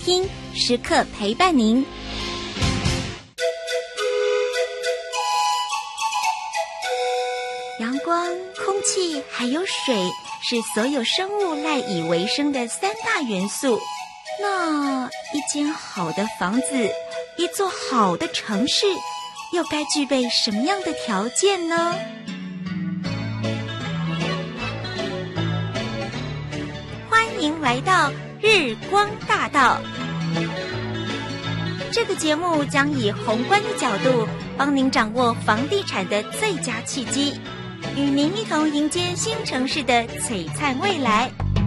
听，时刻陪伴您。阳光、空气还有水是所有生物赖以为生的三大元素。那一间好的房子，一座好的城市，又该具备什么样的条件呢？欢迎来到日光大道。这个节目将以宏观的角度，帮您掌握房地产的最佳契机，与您一同迎接新城市的璀璨未来。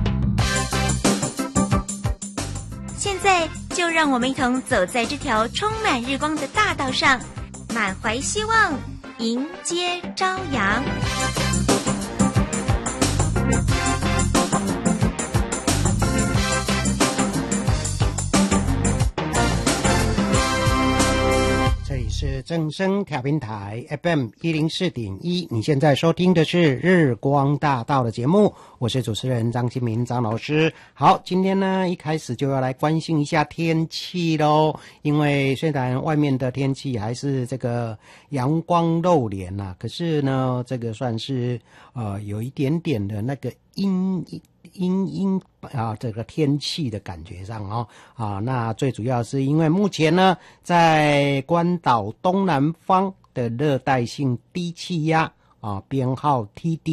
现在就让我们一同走在这条充满日光的大道上，满怀希望，迎接朝阳。 这里是正声调频台 FM 104.1，你现在收听的是日光大道的节目，我是主持人张清明张老师。好，今天呢一开始就要来关心一下天气咯，因为虽然外面的天气还是这个阳光露脸啊，可是呢这个算是有一点点的那个阴这个天气的感觉上那最主要是因为目前呢在关岛东南方的热带性低气压编号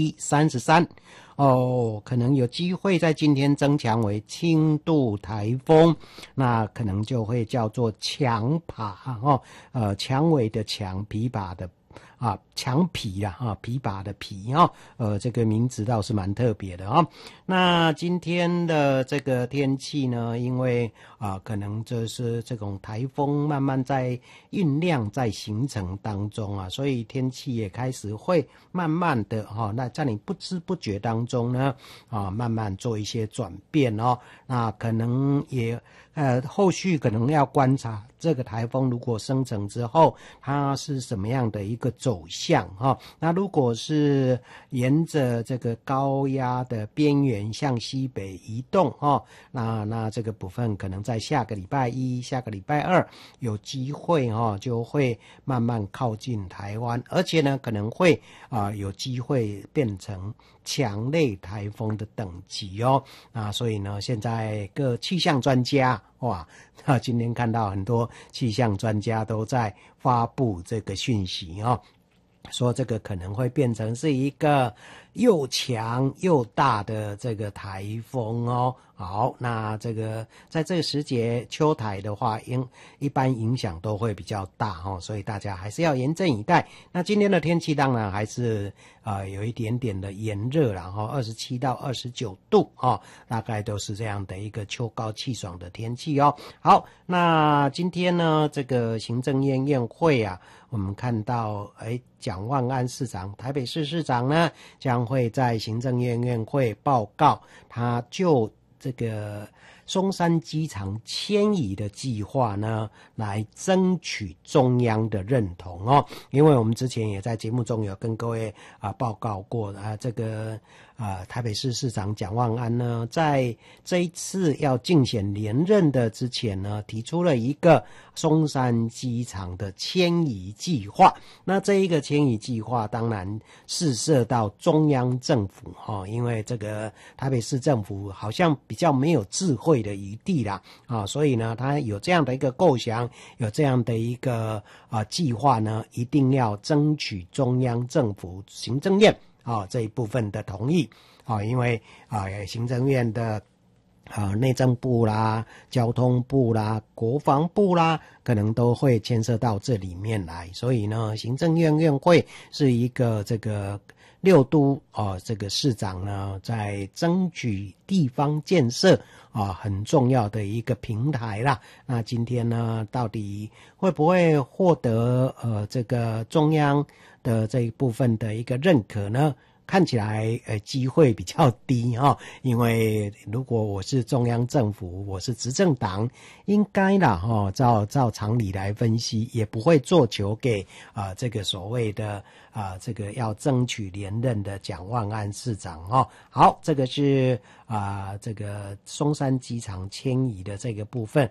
TD33 可能有机会在今天增强为轻度台风，那可能就会叫做强爬蔷薇的强，琵琶的强皮琵琶的皮这个名字倒是蛮特别的那今天的这个天气呢，因为可能就是这种台风慢慢在酝酿在形成当中所以天气也开始会慢慢的那在你不知不觉当中呢慢慢做一些转变那可能也后续可能要观察这个台风如果生成之后它是什么样的一个走向那如果是沿着这个高压的边缘向西北移动那这个部分可能在下个礼拜一下个礼拜二有机会就会慢慢靠近台湾，而且呢可能会有机会变成强类台风的等级所以呢现在各气象专家今天看到很多气象专家都在发布这个讯息说这个可能会变成是一个又强又大的这个台风好，那这个在这个时节秋台的话一般影响都会比较大所以大家还是要严阵以待。那今天的天气当然还是有一点点的炎热然后27到29度大概都是这样的一个秋高气爽的天气好，那今天呢这个行政院院会我们看到蒋万安市长台北市市长呢将会在行政院院会报告他就这个松山机场迁移的计划呢来争取中央的认同因为我们之前也在节目中有跟各位报告过这个台北市市长蒋万安呢在这一次要竞选连任的之前呢提出了一个松山机场的迁移计划，那这一个迁移计划当然是涉到中央政府因为这个台北市政府好像比较没有智慧的余地啦所以呢他有这样的一个构想，有这样的一个计划呢一定要争取中央政府行政院这一部分的同意因为行政院的内政部啦、交通部啦、国防部啦，可能都会牵涉到这里面来，所以呢，行政院院会是一个这个六都这个市长呢，在争取地方建设很重要的一个平台啦。那今天呢，到底会不会获得这个中央的这一部分的一个认可呢？看起来机会比较低因为如果我是中央政府，我是执政党，应该啦照常理来分析，也不会做球给这个所谓的这个要争取连任的蒋万安市长好，这个是这个松山机场迁移的这个部分。